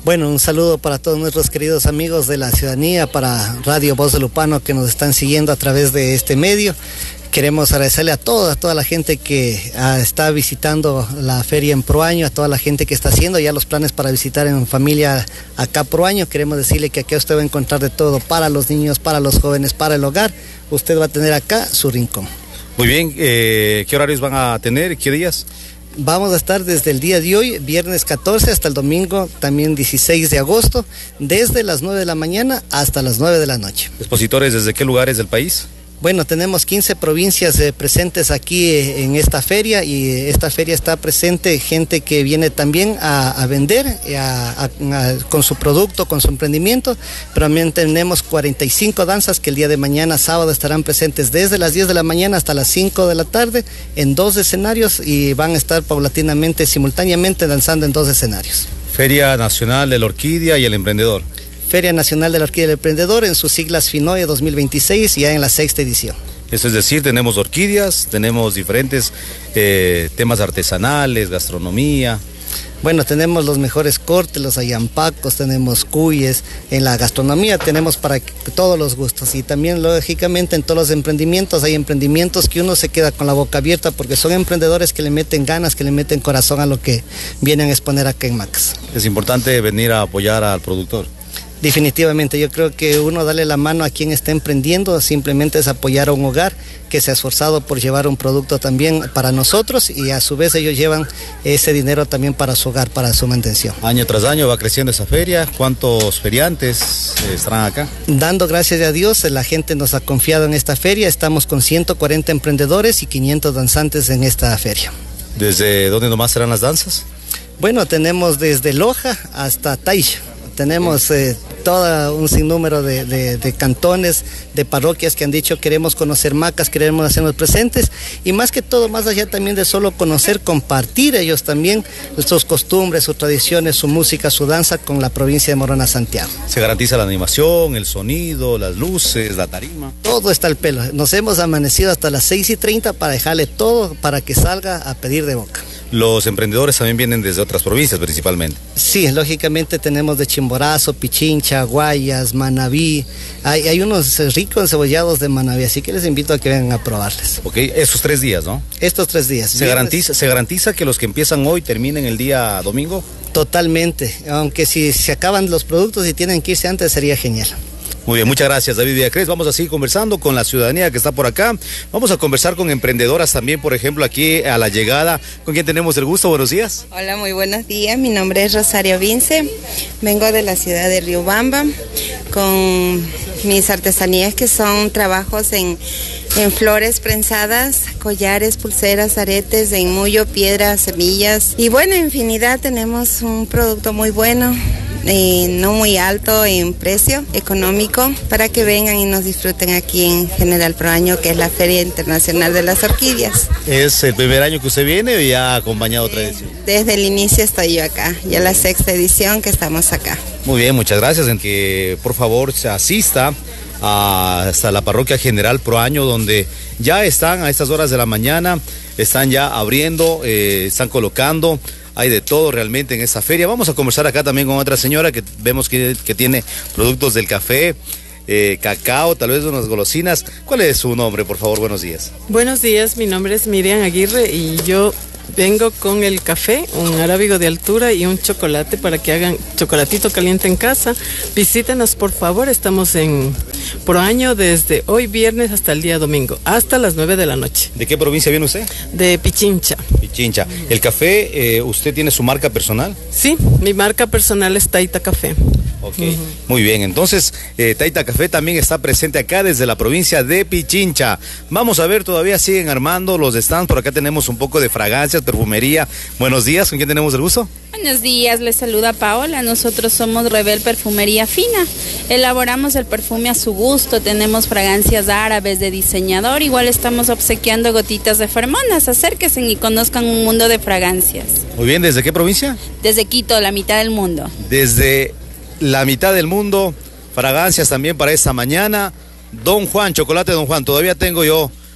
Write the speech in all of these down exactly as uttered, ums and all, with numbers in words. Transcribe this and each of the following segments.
Bueno, un saludo para todos nuestros queridos amigos de la ciudadanía, para Radio Voz de Lupano que nos están siguiendo a través de este medio. Queremos agradecerle a toda, a toda la gente que ah, está visitando la feria en Proaño, a toda la gente que está haciendo ya los planes para visitar en familia acá Proaño. Queremos decirle que aquí usted va a encontrar de todo para los niños, para los jóvenes, para el hogar. Usted va a tener acá su rincón. Muy bien, eh, ¿qué horarios van a tener? ¿Qué días? Vamos a estar desde el día de hoy, viernes catorce, hasta el domingo también dieciséis de agosto, desde las nueve de la mañana hasta las nueve de la noche. ¿Expositores desde qué lugares del país? Bueno, tenemos quince provincias eh, presentes aquí eh, en esta feria, y eh, esta feria está presente gente que viene también a, a vender eh, a, a, a, con su producto, con su emprendimiento, pero también tenemos cuarenta y cinco danzas que el día de mañana, sábado, estarán presentes desde las diez de la mañana hasta las cinco de la tarde en dos escenarios, y van a estar paulatinamente, simultáneamente danzando en dos escenarios. Feria Nacional de la Orquídea y el Emprendedor. Feria Nacional de la Orquídea del Emprendedor, en sus siglas FINOE dos mil veintiséis, ya en la sexta edición. Eso es decir, tenemos orquídeas, tenemos diferentes eh, temas artesanales, gastronomía. Bueno, tenemos los mejores cortes, los ayampacos, tenemos cuyes, en la gastronomía tenemos para todos los gustos, y también lógicamente en todos los emprendimientos hay emprendimientos que uno se queda con la boca abierta porque son emprendedores que le meten ganas, que le meten corazón a lo que vienen a exponer acá en Macas. Es importante venir a apoyar al productor. Definitivamente, yo creo que uno darle la mano a quien está emprendiendo simplemente es apoyar a un hogar que se ha esforzado por llevar un producto también para nosotros, y a su vez ellos llevan ese dinero también para su hogar, para su mantención. Año tras año va creciendo esa feria. ¿Cuántos feriantes estarán acá? Dando gracias a Dios, la gente nos ha confiado en esta feria. Estamos con ciento cuarenta emprendedores y quinientos danzantes en esta feria. ¿Desde dónde nomás serán las danzas? Bueno, tenemos desde Loja hasta Taisha. Tenemos eh, todo un sinnúmero de, de, de cantones, de parroquias que han dicho queremos conocer Macas, queremos hacernos presentes, y más que todo, más allá también de solo conocer, compartir ellos también sus costumbres, sus tradiciones, su música, su danza con la provincia de Morona Santiago. ¿Se garantiza la animación, el sonido, las luces, la tarima? Todo está al pelo. Nos hemos amanecido hasta las seis y treinta para dejarle todo para que salga a pedir de boca. Los emprendedores también vienen desde otras provincias principalmente. Sí, lógicamente tenemos de Chimborazo, Pichincha, Guayas, Manabí. Hay, hay unos ricos encebollados de Manabí, así que les invito a que vengan a probarles. Ok, esos tres días, ¿no? Estos tres días. ¿Se garantiza, ¿Se garantiza que los que empiezan hoy terminen el día domingo? Totalmente, aunque si se acaban los productos y tienen que irse antes sería genial. Muy bien, muchas gracias, David Villacrés. Vamos a seguir conversando con la ciudadanía que está por acá. Vamos a conversar con emprendedoras también, por ejemplo, aquí a la llegada. ¿Con quién tenemos el gusto? Buenos días. Hola, muy buenos días. Mi nombre es Rosario Vince. Vengo de la ciudad de Riobamba con mis artesanías, que son trabajos en, en flores prensadas, collares, pulseras, aretes, en mullo, piedras, semillas. Y bueno, infinidad. Tenemos un producto muy bueno. Eh, no muy alto en precio, económico, para que vengan y nos disfruten aquí en General Proaño, que es la Feria Internacional de las Orquídeas. ¿Es el primer año que usted viene o ya ha acompañado otra edición? Desde el inicio estoy yo acá, ya la sexta edición que estamos acá. Muy bien, muchas gracias. En que por favor se asista a, hasta la Parroquia General Proaño, donde ya están a estas horas de la mañana, están ya abriendo, eh, están colocando. Hay de todo realmente en esta feria. Vamos a conversar acá también con otra señora que vemos que, que tiene productos del café, eh, cacao, tal vez unas golosinas. ¿Cuál es su nombre, por favor? Buenos días. Buenos días, mi nombre es Miriam Aguirre y yo vengo con el café, un arábigo de altura y un chocolate para que hagan chocolatito caliente en casa. Visítenos, por favor. Estamos en Proaño desde hoy viernes hasta el día domingo, hasta las nueve de la noche. ¿De qué provincia viene usted? De Pichincha. Pichincha. ¿El café, eh, usted tiene su marca personal? Sí, mi marca personal es Taita Café. Ok, uh-huh. Muy bien. Entonces, eh, Taita Café también está presente acá desde la provincia de Pichincha. Vamos a ver, todavía siguen armando los stands. Por acá tenemos un poco de fragancias, perfumería. Buenos días, ¿con quién tenemos el gusto? Buenos días, les saluda Paola. Nosotros somos Rebel Perfumería Fina. Elaboramos el perfume a su gusto. Tenemos fragancias árabes de diseñador. Igual estamos obsequiando gotitas de feromonas. Acérquense y conozcan un mundo de fragancias. Muy bien, ¿desde qué provincia? Desde Quito, la mitad del mundo. Desde la mitad del mundo, fragancias también para esta mañana. Don Juan, chocolate Don Juan, todavía tengo yo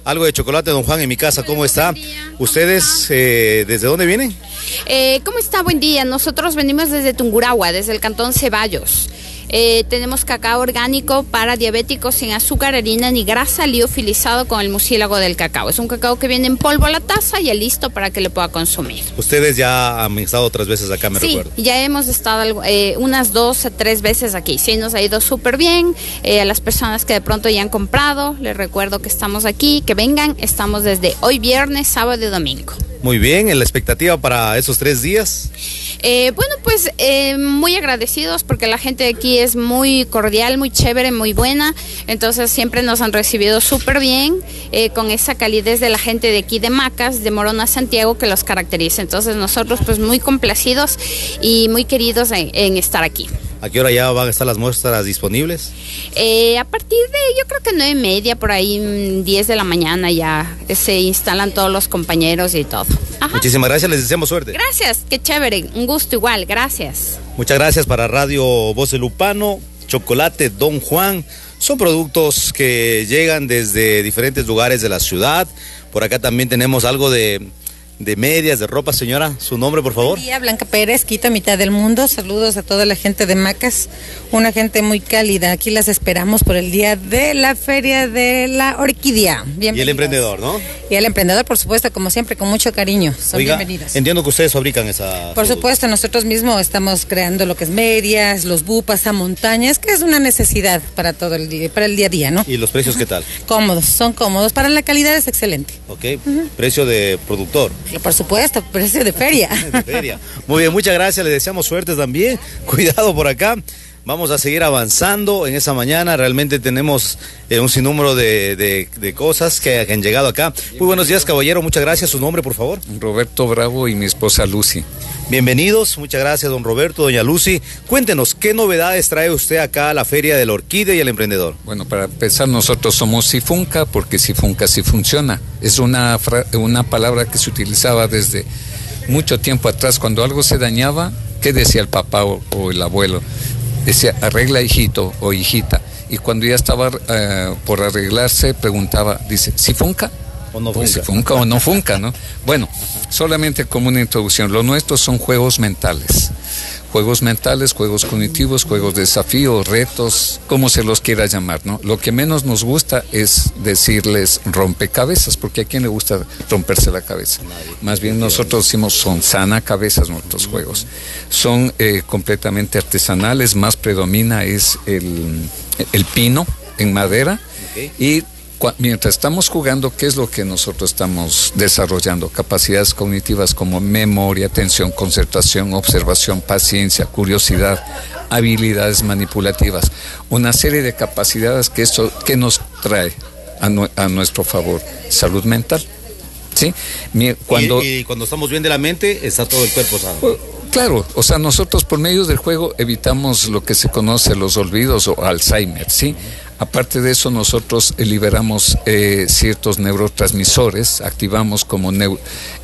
algo de chocolate, don Juan, en mi casa. ¿Cómo está? ¿Ustedes eh, desde dónde vienen? Eh, ¿Cómo está? Buen día. Nosotros venimos desde Tungurahua, desde el cantón Ceballos. Eh, tenemos cacao orgánico para diabéticos sin azúcar, harina ni grasa, liofilizado con el mucílago del cacao. Es un cacao que viene en polvo a la taza y ya listo para que lo pueda consumir. Ustedes ya han estado otras veces acá, me sí, recuerdo. Sí, ya hemos estado eh, unas dos a tres veces aquí. Sí, nos ha ido súper bien. Eh, a las personas que de pronto ya han comprado, les recuerdo que estamos aquí, que vengan. Estamos desde hoy viernes, sábado y domingo. Muy bien, ¿en la expectativa para esos tres días? Eh, bueno, pues eh, muy agradecidos porque la gente de aquí es muy cordial, muy chévere, muy buena. Entonces siempre nos han recibido súper bien, eh, con esa calidez de la gente de aquí de Macas, de Morona, Santiago, que los caracteriza. Entonces nosotros pues muy complacidos y muy queridos en, en estar aquí. ¿A qué hora ya van a estar las muestras disponibles? Eh, a partir de, yo creo que nueve y media, por ahí diez de la mañana ya se instalan todos los compañeros y todo. Ajá. Muchísimas gracias, les deseamos suerte. Gracias, qué chévere, un gusto igual, gracias. Muchas gracias para Radio Voz de Lupano, Chocolate Don Juan. Son productos que llegan desde diferentes lugares de la ciudad. Por acá también tenemos algo de... de medias, de ropa. Señora, su nombre, por favor. Buen día, Blanca Pérez, Quito, mitad del mundo. Saludos a toda la gente de Macas, una gente muy cálida. Aquí las esperamos por el día de la Feria de la Orquídea. Bienvenidos. Y el emprendedor, ¿no? Y el emprendedor, por supuesto, como siempre, con mucho cariño. Son Oiga, bienvenidos. Entiendo que ustedes fabrican esa... Por supuesto, nosotros mismos estamos creando lo que es medias, los bupas a montañas, que es una necesidad para todo el día, para el día a día, ¿no? ¿Y los precios qué tal? Cómodos, son cómodos. Para la calidad es excelente. Ok, uh-huh. Precio de productor. Por supuesto, precio de feria. de feria. Muy bien, muchas gracias, les deseamos suerte también. Cuidado por acá. Vamos a seguir avanzando en esa mañana. Realmente tenemos eh, un sinnúmero de, de, de cosas que, que han llegado acá. Muy buenos días, caballero. Muchas gracias. Su nombre, por favor. Roberto Bravo y mi esposa Lucy. Bienvenidos. Muchas gracias, don Roberto, doña Lucy. Cuéntenos, ¿qué novedades trae usted acá a la Feria de la Orquídea y el Emprendedor? Bueno, para empezar, nosotros somos Sifunca, porque Sifunca sí funciona. Es una, una palabra que se utilizaba desde mucho tiempo atrás. Cuando algo se dañaba, ¿qué decía el papá o, o el abuelo? Decía, arregla hijito o hijita. Y cuando ya estaba uh, por arreglarse, preguntaba, dice, ¿si funca? O no pues funca. Si funca o no funca, ¿no? Bueno, solamente como una introducción, lo nuestro son juegos mentales. Juegos mentales, juegos cognitivos, juegos de desafío, retos, como se los quiera llamar, ¿no? Lo que menos nos gusta es decirles rompecabezas, porque a quién le gusta romperse la cabeza. Más bien nosotros decimos son sana cabezas nuestros juegos. Son eh, completamente artesanales, más predomina es el, el pino en madera. Okay. Y mientras estamos jugando, ¿qué es lo que nosotros estamos desarrollando? Capacidades cognitivas como memoria, atención, concentración, observación, paciencia, curiosidad, habilidades manipulativas. Una serie de capacidades que esto que nos trae a, nu a nuestro favor. Salud mental. ¿Sí? Cuando, y, y cuando estamos bien de la mente, está todo el cuerpo sano. Pues, claro, o sea, nosotros por medio del juego evitamos lo que se conoce los olvidos o Alzheimer, ¿sí? Aparte de eso, nosotros liberamos eh, ciertos neurotransmisores, activamos como neu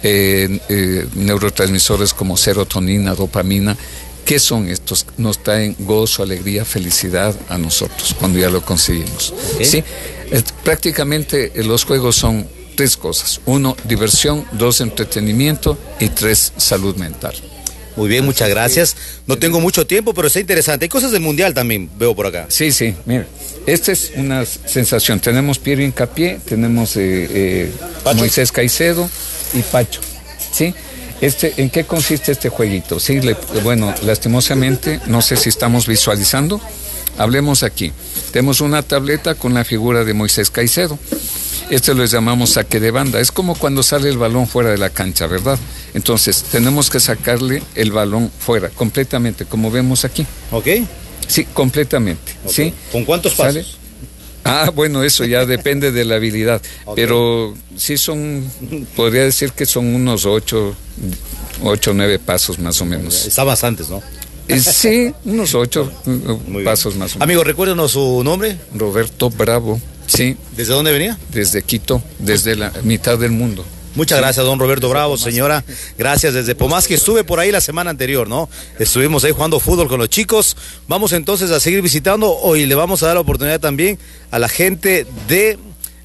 eh, eh, neurotransmisores como serotonina, dopamina. ¿Qué son estos? Nos traen gozo, alegría, felicidad a nosotros cuando ya lo conseguimos. ¿Okay? ¿Sí? Eh, prácticamente eh, los juegos son tres cosas. Uno, diversión. Dos, entretenimiento. Y tres, salud mental. Muy bien, muchas gracias. No tengo mucho tiempo, pero está interesante. Hay cosas del mundial también, veo por acá. Sí, sí, mira. Esta es una sensación. Tenemos Piero Hincapié, tenemos eh, eh, Moisés Caicedo y Pacho. ¿Sí? Este, ¿en qué consiste este jueguito? Sí, le, bueno, lastimosamente, no sé si estamos visualizando. Hablemos aquí. Tenemos una tableta con la figura de Moisés Caicedo. Este lo llamamos saque de banda. Es como cuando sale el balón fuera de la cancha, ¿verdad? Entonces, tenemos que sacarle el balón fuera, completamente, como vemos aquí. ¿Ok? Sí, completamente. Okay. ¿Sí? ¿Con cuántos ¿Sale? pasos? Ah, bueno, eso ya depende de la habilidad. Okay. Pero sí son, podría decir que son unos ocho, ocho, nueve pasos más o menos. Está bastantes, ¿no? Sí, unos ocho pasos más o menos. Amigo, recuérdenos su nombre. Roberto Bravo. Sí. ¿Desde dónde venía? Desde Quito, desde la mitad del mundo. Muchas sí. gracias, don Roberto Bravo, señora. Gracias desde Pomaski. Estuve por ahí la semana anterior, ¿no? Estuvimos ahí jugando fútbol con los chicos. Vamos entonces a seguir visitando. Hoy le vamos a dar la oportunidad también a la gente de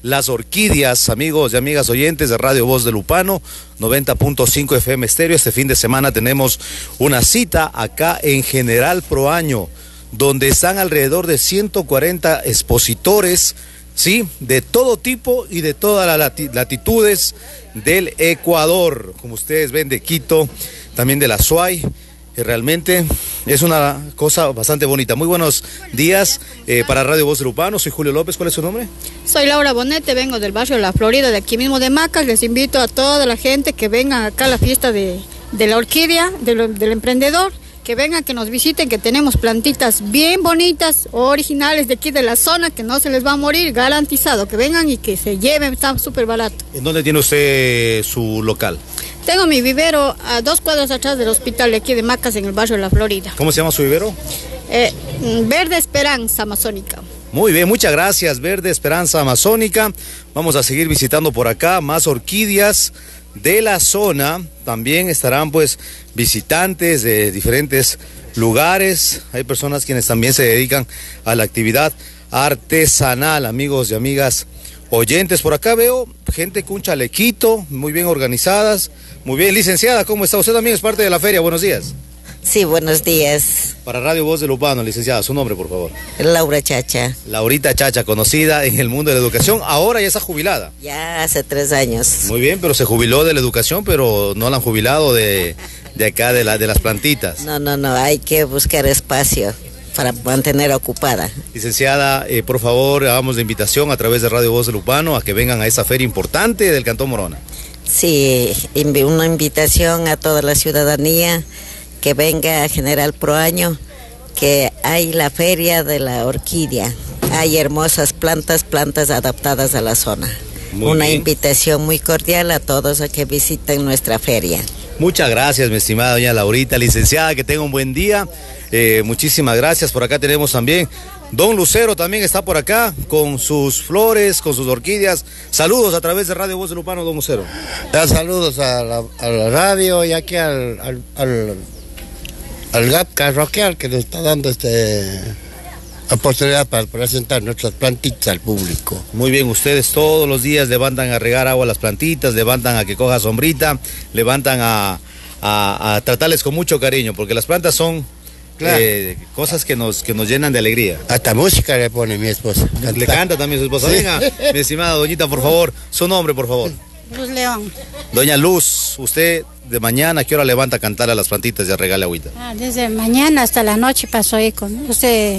las orquídeas, amigos y amigas oyentes de Radio Voz de Lupano, noventa punto cinco F M estéreo. Este fin de semana tenemos una cita acá en General Proaño, donde están alrededor de ciento cuarenta expositores, sí, de todo tipo y de todas las lati- latitudes del Ecuador, como ustedes ven, de Quito, también de la Suay. Realmente es una cosa bastante bonita. Muy buenos días eh, para Radio Voz de Lupano. Soy Julio López. ¿Cuál es su nombre? Soy Laura Bonete, vengo del barrio La Florida, de aquí mismo de Macas. Les invito a toda la gente que vengan acá a la fiesta de, de la orquídea, de lo, del emprendedor, que vengan, que nos visiten, que tenemos plantitas bien bonitas, originales de aquí de la zona, que no se les va a morir, garantizado. Que vengan y que se lleven, está súper barato. ¿En dónde tiene usted su local? Tengo mi vivero a dos cuadras atrás del hospital de aquí de Macas, en el barrio La Florida. ¿Cómo se llama su vivero? Eh, Verde Esperanza Amazónica. Muy bien, muchas gracias, Verde Esperanza Amazónica. Vamos a seguir visitando por acá más orquídeas de la zona. También estarán pues visitantes de diferentes lugares. Hay personas quienes también se dedican a la actividad artesanal, amigos y amigas oyentes. Por acá veo gente con un chalequito, muy bien organizadas. Muy bien, licenciada, ¿cómo está? Usted también es parte de la feria, buenos días. Sí, buenos días. Para Radio Voz de Lupano, licenciada, su nombre, por favor. Laura Chacha. Laurita Chacha, conocida en el mundo de la educación, ahora ya está jubilada. Ya hace tres años. Muy bien, pero se jubiló de la educación, pero no la han jubilado de, de acá, de, la, de las plantitas. No, no, no, hay que buscar espacio para mantener ocupada. Licenciada, eh, por favor, hagamos la invitación a través de Radio Voz de Lupano a que vengan a esa feria importante del Cantón Morona. Sí, invi- una invitación a toda la ciudadanía que venga a General Proaño, que hay la feria de la orquídea. Hay hermosas plantas, plantas adaptadas a la zona. Muy una bien. invitación muy cordial a todos a que visiten nuestra feria. Muchas gracias, mi estimada doña Laurita, licenciada, que tenga un buen día. Eh, muchísimas gracias. Por acá tenemos también don Lucero, también está por acá con sus flores, con sus orquídeas. Saludos a través de Radio Voz de Lupano, don Lucero. Ya, saludos a la, a la radio y aquí al, al, al, al G A P Carroquial, que nos está dando este oportunidad para presentar nuestras plantitas al público. Muy bien, ustedes todos los días levantan a regar agua a las plantitas, levantan a que coja sombrita, levantan a, a, a tratarles con mucho cariño, porque las plantas son Claro. eh, cosas que nos, que nos llenan de alegría. Hasta música le pone mi esposa. Le canta también su esposa. Sí. Venga, mi estimada doñita, por favor, su nombre, por favor. Luz León. Doña Luz, usted de mañana, ¿a qué hora levanta a cantar a las plantitas y a regarle agüita? Ah, desde mañana hasta la noche paso ahí con... Usted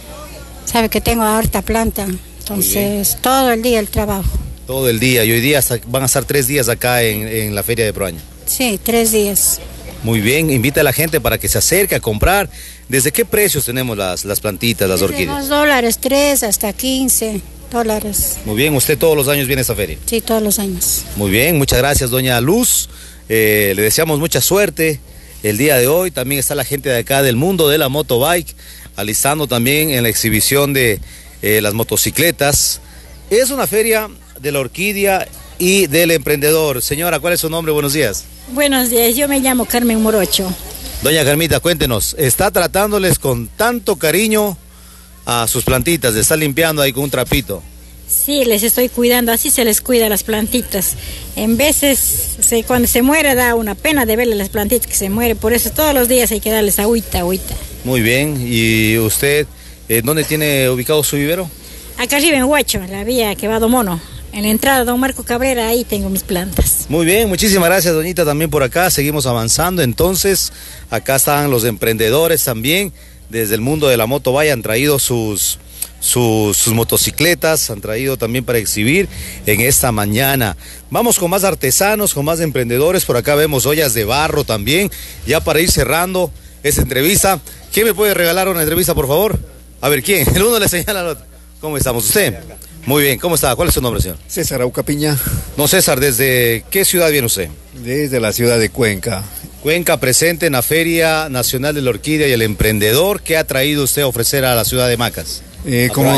sabe que tengo harta planta, entonces todo el día el trabajo. Todo el día, y hoy día hasta, van a estar tres días acá en, en la Feria de Proaño. Sí, tres días. Muy bien, invita a la gente para que se acerque a comprar. ¿Desde qué precios tenemos las, las plantitas, las Desde orquídeas? dos dólares, tres hasta quince dólares. Muy bien, usted todos los años viene a esta feria. Sí, todos los años. Muy bien, muchas gracias, doña Luz. Eh, le deseamos mucha suerte el día de hoy. También está la gente de acá del mundo de la motobike, alistando también en la exhibición de eh, las motocicletas. Es una feria de la orquídea y del emprendedor. Señora, ¿cuál es su nombre? Buenos días. Buenos días, yo me llamo Carmen Morocho. Doña Carmita, cuéntenos, ¿está tratándoles con tanto cariño a sus plantitas? ¿Le está limpiando ahí con un trapito? Sí, les estoy cuidando, así se les cuida las plantitas. En veces, se, cuando se muere, da una pena de verle las plantitas que se mueren, por eso todos los días hay que darles agüita, agüita. Muy bien, ¿y usted eh, dónde tiene ubicado su vivero? Acá arriba en Huacho, la vía que va a Domono, en la entrada de Don Marco Cabrera, ahí tengo mis plantas. Muy bien, muchísimas gracias, doñita, también por acá. Seguimos avanzando. Entonces, acá están los emprendedores también. Desde el mundo de la moto, vaya, han traído sus, sus, sus motocicletas, han traído también para exhibir en esta mañana. Vamos con más artesanos, con más emprendedores. Por acá vemos ollas de barro también. Ya para ir cerrando esta entrevista, ¿quién me puede regalar una entrevista, por favor? A ver, ¿quién? El uno le señala al otro. ¿Cómo estamos? ¿Usted? Muy bien, ¿cómo está? ¿Cuál es su nombre, señor? César Aucapiña. Don César, ¿desde qué ciudad viene usted? Desde la ciudad de Cuenca. Cuenca, presente en la Feria Nacional de la Orquídea y el Emprendedor. ¿Qué ha traído usted a ofrecer a la ciudad de Macas? Eh, como,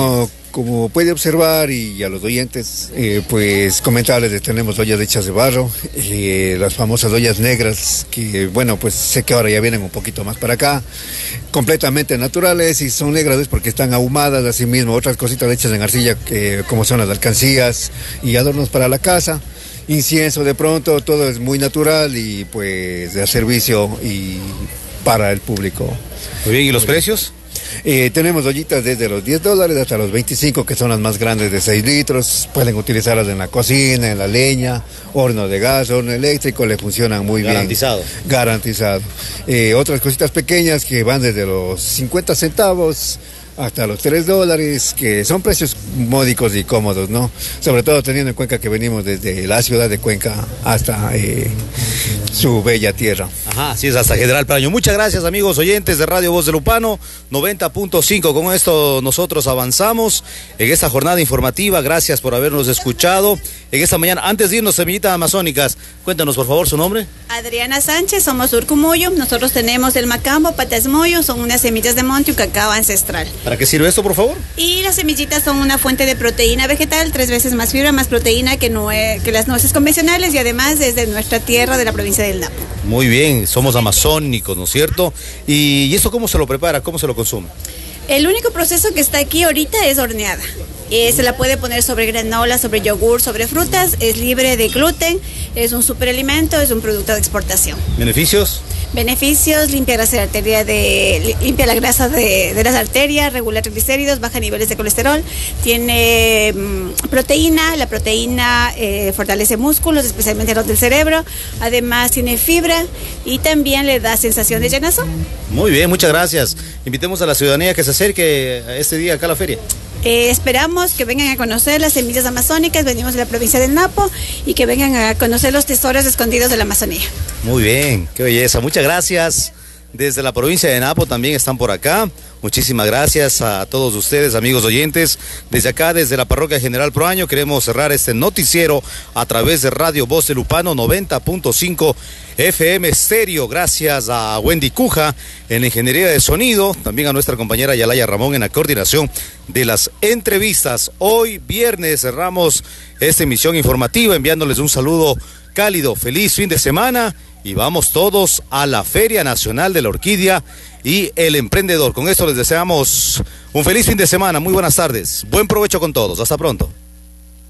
Como puede observar, y a los oyentes, eh, pues comentarles que tenemos ollas hechas de barro, eh, las famosas ollas negras, que bueno, pues sé que ahora ya vienen un poquito más para acá, completamente naturales, y son negras porque están ahumadas, asimismo otras cositas hechas en arcilla, que, como son las alcancías y adornos para la casa, incienso de pronto, todo es muy natural y pues de servicio y para el público. Muy bien, ¿y los precios? Eh, tenemos ollitas desde los diez dólares hasta los veinticinco, que son las más grandes de seis litros. Pueden utilizarlas en la cocina, en la leña, horno de gas, horno eléctrico, le funcionan muy Garantizado. bien. Garantizado. Garantizado. Eh, otras cositas pequeñas que van desde los cincuenta centavos hasta los tres dólares, que son precios módicos y cómodos, ¿no? Sobre todo teniendo en cuenta que venimos desde la ciudad de Cuenca hasta eh, su bella tierra. Ajá, así es, hasta General Proaño. Muchas gracias, amigos oyentes de Radio Voz de Lupano, noventa punto cinco. Con esto nosotros avanzamos en esta jornada informativa. Gracias por habernos escuchado en esta mañana. Antes de irnos, Semillitas Amazónicas, cuéntanos por favor su nombre. Adriana Sánchez, somos Urcumoyo. Nosotros tenemos el macambo, patas moyo, son unas semillas de monte y cacao ancestral. ¿Para qué sirve esto, por favor? Y las semillitas son una fuente de proteína vegetal, tres veces más fibra, más proteína que, nue que las nueces convencionales, y además es de nuestra tierra, de la provincia del Napo. Muy bien, somos amazónicos, ¿no es cierto? ¿Y, y esto cómo se lo prepara, cómo se lo consume? El único proceso que está aquí ahorita es horneada. Eh, se la puede poner sobre granola, sobre yogur, sobre frutas, es libre de gluten, es un superalimento, es un producto de exportación. ¿Beneficios? Beneficios: limpia la arteria de, limpia la grasa de, de las arterias, regula triglicéridos, baja niveles de colesterol, tiene mmm, proteína, la proteína eh, fortalece músculos, especialmente los del cerebro, además tiene fibra y también le da sensación de llenazón. Muy bien, muchas gracias. Invitemos a la ciudadanía que se acerque este día acá a la feria. Eh, esperamos que vengan a conocer las semillas amazónicas, venimos de la provincia del Napo, y que vengan a conocer los tesoros escondidos de la Amazonía. Muy bien, qué belleza, muchas gracias. Desde la provincia de Napo también están por acá. Muchísimas gracias a todos ustedes, amigos oyentes. Desde acá, desde la parroquia General Proaño, queremos cerrar este noticiero a través de Radio Voz de Lupano noventa punto cinco F M Estéreo. Gracias a Wendy Cuja en la ingeniería de sonido, también a nuestra compañera Yalaya Ramón en la coordinación de las entrevistas. Hoy viernes cerramos esta emisión informativa enviándoles un saludo cálido, feliz fin de semana, y vamos todos a la Feria Nacional de la Orquídea y el Emprendedor. Con esto les deseamos un feliz fin de semana, muy buenas tardes, buen provecho con todos, hasta pronto.